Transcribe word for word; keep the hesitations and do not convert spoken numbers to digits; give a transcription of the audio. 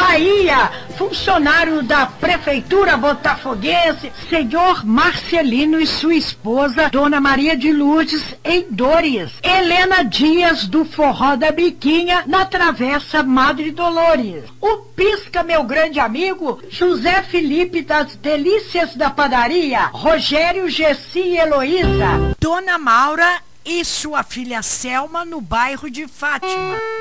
Bahia, funcionário da Prefeitura Botafoguense, senhor Marcelino e sua esposa, Dona Maria de Lourdes, em Dores. Helena Dias, do Forró da Biquinha, na Travessa Madre Dolores. O Pisca, meu grande amigo, José Felipe das Delícias da Padaria, Rogério, Gessi e Heloísa. Dona Maura e sua filha Selma, no bairro de Fátima.